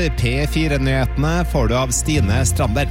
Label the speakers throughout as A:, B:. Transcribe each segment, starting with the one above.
A: P4-nyhetene får du av Stine Strander.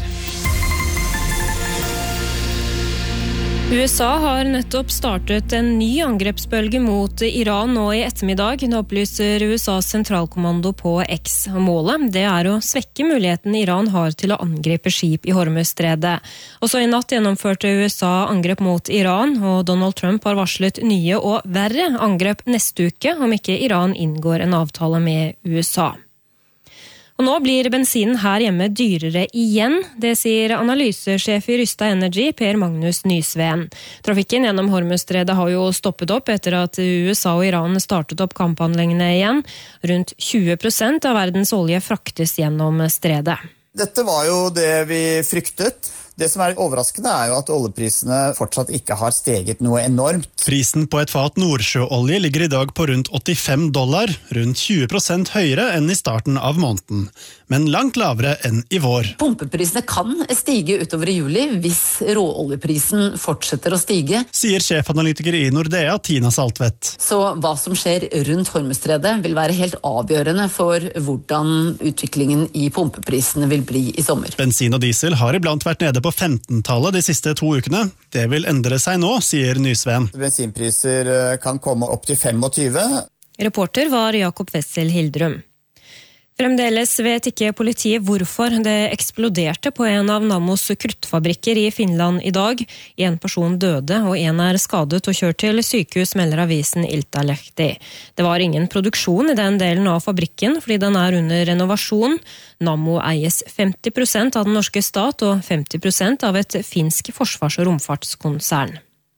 B: USA har nettopp startet en ny angrepsbølge mot Iran nå i ettermiddag. Det opplyser USAs sentralkommando på X. Målet det er å svekke muligheten Iran har til å angripe skip i Hormuzstredet. Også i natt gjennomførte USA angrep mot Iran, og Donald Trump har varslet nye og verre angrep neste uke om ikke Iran inngår en avtale med USA. Og nå blir bensinen her hjemme dyrere igjen, det sier analysesjef i Rystad Energy, Per Magnus Nysveen. Trafikken gjennom Hormuzstredet har jo stoppet opp etter at USA og Iran startet opp kampanleggene igjen. Rundt 20% av verdens olje fraktes gjennom stredet.
C: Dette var jo det vi fryktet. Det som er overraskende er jo at oljeprisene fortsatt ikke har steget noe enormt.
D: Prisen på et fat nordsjøolje ligger i dag på rundt $85, rundt 20% høyere enn i starten av måneden, men langt lavere enn i vår.
E: Pumpeprisene kan stige utover i juli hvis råoljeprisen fortsetter å stige,
D: sier sjefanalytiker i Nordea, Tina Saltvedt.
E: Så hva som skjer rundt Hormuzstredet vil være helt avgjørende for hvordan utviklingen i pumpeprisene vil bli i sommer.
D: Bensin og diesel har iblant vært nede på 15-tallet de siste 2 ukene. Det vil endre seg nå, sier Nysveen.
C: Bensinpriser kan komme opp til 25.
B: Reporter var Jakob Wessel Hildrum. Fremdeles vet ikke politiet hvorfor det eksploderte på en av Nammos kruttfabrikker i Finland i dag. En person døde og en er skadet og kjørt til sykehus, melder avisen Iltalehti. Det var ingen produksjon i den delen av fabrikken fordi den er under renovasjon. Nammo eies 50% av den norske stat og 50% av et finsk forsvars- og romfartskonsern.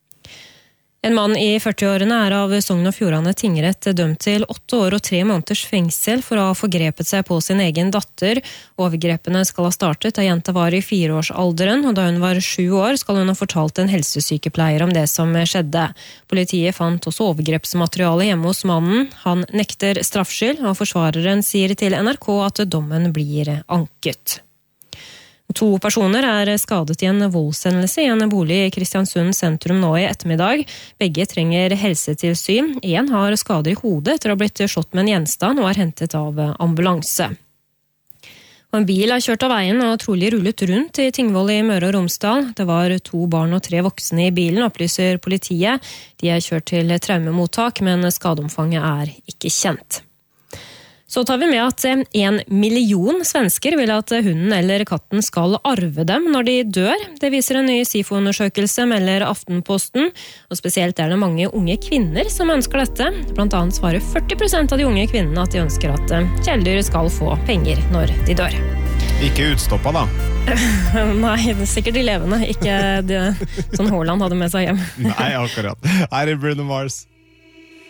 B: En mann i 40-årene er av Sogn og Fjordane tingrett dømt til 8 år og 3 måneders fengsel for å ha forgrepet seg på sin egen datter. Overgrepene skal ha startet da jenta var i 4-årsalderen, og da hun var 7 år skal hun ha fortalt en helsesykepleier om det som skjedde. Politiet fant også overgrepsmateriale hjemme hos mannen. Han nekter straffskyld, og forsvareren sier til NRK at dommen blir anket. 2 personer er skadet i en voldshendelse i en bolig i Kristiansund sentrum nå i ettermiddag. Begge trenger helsetilsyn. En har skader i hodet etter å ha blitt slått med en gjenstand og er hentet av ambulanse. Og en bil har kjørt av veien og trolig rullet rundt i Tingvoll i Møre og Romsdal. Det var 2 barn og 3 voksne i bilen, opplyser politiet. De er kjørt til traumemottak, men skadeomfanget er ikke kjent. Så tar vi med at 1 million svensker vil at hunden eller katten skal arve dem når de dør. Det viser en ny SIFO-undersøkelse, melder Aftenposten. Og spesielt er det mange unge kvinner som ønsker dette. Blant annet svarer 40% av de unge kvinnene at de ønsker at kjæledyr skal få penger når de dør.
A: Ikke utstoppa da?
B: Nei, det er sikkert de levende, ikke det sånn Haaland hadde med seg hjem.
A: Nei, akkurat. Her er Bruno Mars.